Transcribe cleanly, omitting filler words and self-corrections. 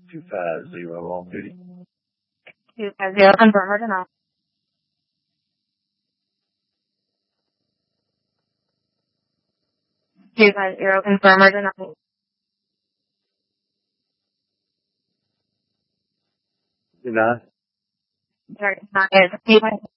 250 on duty. 250, confirm or deny. 250, confirm or deny. Deny. Sorry, not is 250.